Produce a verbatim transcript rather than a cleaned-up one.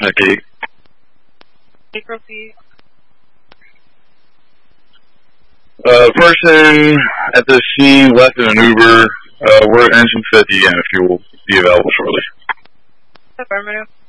Okay. Proceed. Uh, person at the scene left in an Uber. Uh, we're at engine fifty again if you will be available shortly. Affirmative.